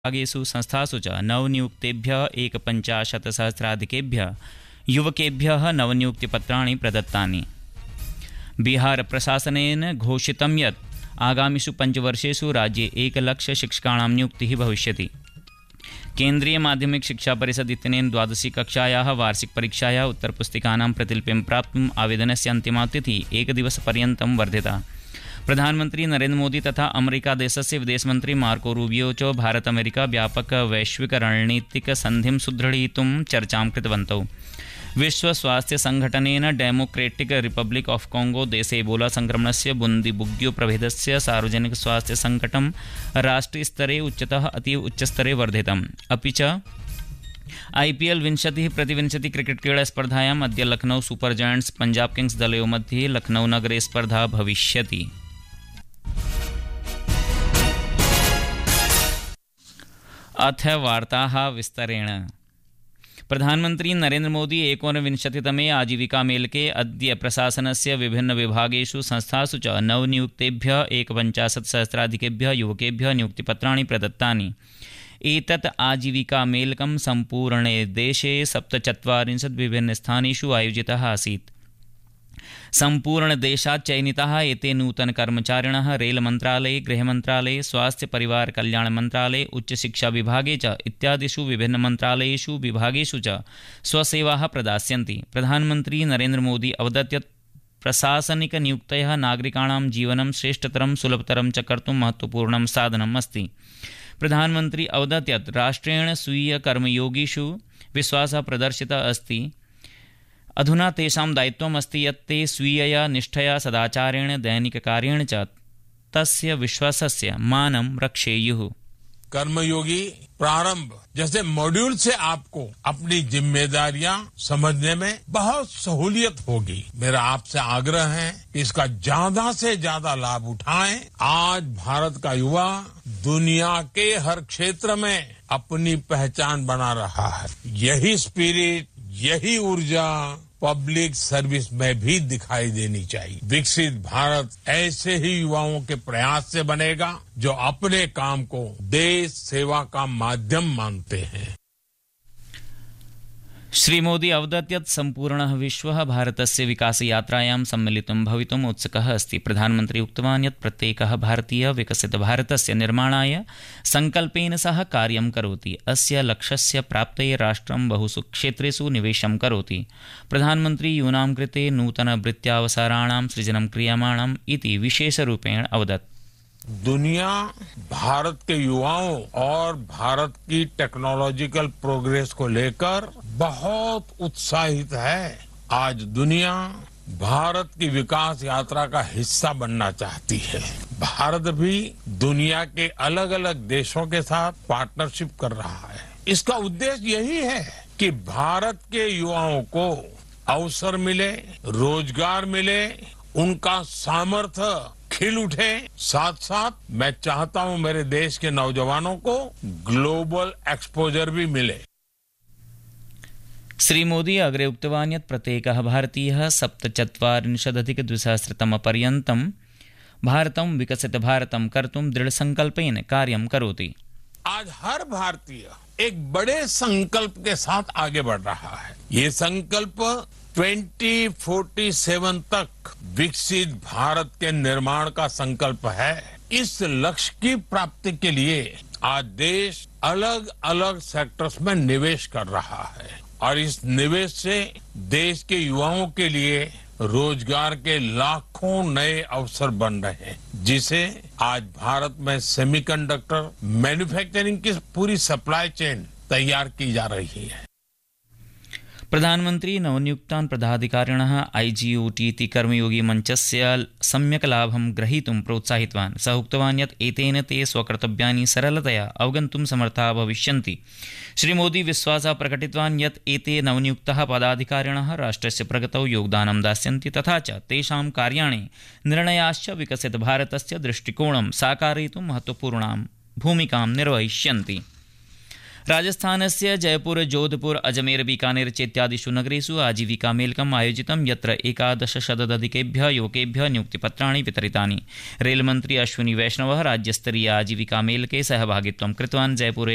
विभागेषु संस्थासु च नवनियुक्तेभ्यः 150,000 युवकेभ्यः नवनियुक्तिपत्राणि प्रदत्तानि। बिहारप्रशासनेन घोषितं यत् आगामिषु 5 वर्षेषु राज्ये 1,00,000 शिक्षकाणां नियुक्तिः भविष्यति। केन्द्रीय माध्यमिक शिक्षा परिषद इत्यनेन 12वी कक्षायाः वार्षिकपरीक्षायाः उत्तरपुस्तिकानां प्रतिलिपिं प्राप्तुम् आवेदनस्य अन्तिमा तिथिः एकदिवसपर्यन्तं वर्धिता। प्रधानमंत्री नरेंद्र मोदी तथा अमेरिका देशस्य विदेशमंत्री मार्को रूबियो च भारत अमेरिका व्यापक वैश्विक रणनीतिक संधिं सुदृढयितुं चर्चां कृतवन्तौ। विश्व स्वास्थ्य संघटनेन डेमोक्रेटिक रिपब्लिक ऑफ कांगो देशे एबोला संक्रमणस्य बुंदीबुग्यो प्रभेदस्य सार्वजनिक स्वास्थ्य संकटं राष्ट्रीयस्तरे उच्चतः अतीव उच्चस्तरे वर्धितम्। अपि च IPL 20-20 क्रिकेट क्रीडा स्पर्धायाम् अद्य Lucknow super giants Punjab Kings दलयोः मध्ये लखनऊ नगरे स्पर्धा भविष्यति। अथ वार्ताः विस्तरेण। प्रधानमंत्री नरेंद्र मोदी 19तमे आजीविकामेलके अद्य प्रशासनस्य विभिन्न विभागेषु संस्थासु च नवनियुक्तेभ्यः 150,000 युवकेभ्यः नियुक्तिपत्राणि प्रदत्तानि। एतत् आजीविकामेलकं सम्पूर्णे देशे 47 विभिन्नस्थानेषु आयोजितः आसीत्। सम्पूर्णदेशात् चयनिताः एते नूतनकर्मचारिणः रेलमन्त्रालये, गृहमन्त्रालये, स्वास्थ्य परिवार कल्याण मन्त्रालये, उच्चशिक्षाविभागे च इत्यादिषु विभिन्नमन्त्रालयेषु विभागेषु च स्वसेवाः प्रदास्यन्ति। प्रधानमन्त्री नरेंद्र मोदी अवदत् यत् प्रशासनिकनियुक्तयः नागरिकाणां जीवनं श्रेष्ठतरं सुलभतरं च कर्तुं महत्त्वपूर्णं साधनम् अस्ति। प्रधानमंत्री अवदत् यत् राष्ट्रेण स्वीयकर्मयोगिषु विश्वासः प्रदर्शितः अस्ति। अधुना तेषां दायित्वम् अस्ति यत् ते स्वीयया निष्ठया सदाचारेण दैनिककार्येण च तस्य विश्वासस्य मानं रक्षेयुः। कर्मयोगी प्रारंभ जैसे मॉड्यूल से आपको अपनी जिम्मेदारियां समझने में बहुत सहूलियत होगी। मेरा आपसे आग्रह है कि इसका ज्यादा से ज्यादा लाभ उठाएं। आज भारत का युवा दुनिया के हर क्षेत्र में अपनी पहचान बना रहा है। यही स्पिरिट, यही ऊर्जा पब्लिक सर्विस में भी दिखाई देनी चाहिए। विकसित भारत ऐसे ही युवाओं के प्रयास से बनेगा जो अपने काम को देश सेवा का माध्यम मानते हैं। श्रीमोदी अवदत् यत् सम्पूर्णः विश्वः भारतस्य विकासयात्रायां सम्मिलितुं भवितुम् उत्सुकः अस्ति। प्रधानमन्त्री उक्तवान् यत् प्रत्येकः भारतीयः विकसितभारतस्य निर्माणाय सङ्कल्पेन सह कार्यं करोति। अस्य लक्ष्यस्य प्राप्तये राष्ट्रं बहुषु क्षेत्रेषु निवेशं करोति। प्रधानमन्त्री यूनां कृते नूतनवृत्त्यावसराणां सृजनं क्रियमाणम् इति विशेषरूपेण अवदत्। दुनिया भारत के युवाओं और भारत की टेक्नोलॉजिकल प्रोग्रेस को लेकर बहुत उत्साहित है। आज दुनिया भारत की विकास यात्रा का हिस्सा बनना चाहती है। भारत भी दुनिया के अलग अलग देशों के साथ पार्टनरशिप कर रहा है। इसका उद्देश्य यही है कि भारत के युवाओं को अवसर मिले, रोजगार मिले, उनका सामर्थ्य खिल उठे। साथ साथ मैं चाहता हूं मेरे देश के नौजवानों को ग्लोबल एक्सपोजर भी मिले। श्री मोदी अग्रे उक्तवान् यत् प्रत्येकः भारतीयः 47-2030 भारतं विकसितभारतं कर्तुं दृढसंकल्पेन कार्यं करोति। आज हर भारतीय एक बड़े संकल्प के साथ आगे बढ़ रहा है। ये संकल्प 2047 तक विकसित भारत के निर्माण का संकल्प है। इस लक्ष्य की प्राप्ति के लिए आज देश अलग अलग सेक्टर्स में निवेश कर रहा है और इस निवेश से देश के युवाओं के लिए रोजगार के लाखों नए अवसर बन रहे हैं, जिसे आज भारत में सेमीकंडक्टर मैन्युफैक्चरिंग की पूरी सप्लाई चेन तैयार की जा रही है। प्रधानमंत्री नवनियुक्तान् पदाधिकारिणः IGOT इति कर्मयोगी मञ्चस्य सम्यक् लाभं ग्रहीतुं प्रोत्साहितवान्। सः उक्तवान् यत् एतेन ते स्वकर्तव्यानि सरलतया अवगन्तुं समर्थाः भविष्यन्ति। श्रीमोदी विश्वासः प्रकटितवान् यत् एते नवनियुक्ताः पदाधिकारिणः राष्ट्रस्य प्रगतौ योगदानं दास्यन्ति तथा च तेषां कार्याणि निर्णयाश्च विकसितभारतस्य दृष्टिकोणं साकारयितुं महत्त्वपूर्णां भूमिकां निर्वहिष्यन्ति। राजस्थानस्य जयपुर, जोधपुर, अजमेर, बीकानेर चेत्यादिषु नगरेषु आजीविकामेलकम् आयोजितं यत्र 11,000 युवकेभ्यः नियुक्तिपत्राणि वितरितानि। रेलमन्त्री अश्विनी वैष्णवः राज्यस्तरीय आजीविकामेलके सहभागित्वं कृतवान्। जयपुरे